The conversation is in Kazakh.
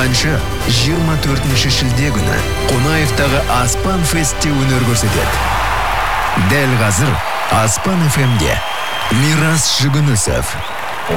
әнші 24 шілде күні Қонаевтағы Аспан Фестте өнер көрсетеді. Дәл қазір Аспан FM-де Мирас Жүгінісов.